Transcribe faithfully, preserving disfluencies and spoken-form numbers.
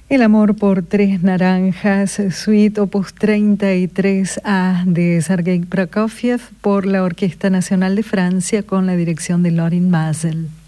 El amor por tres naranjas, Suite opus treinta y tres A de Sergei Prokofiev por la Orquesta Nacional de Francia con la dirección de Lorin Maazel.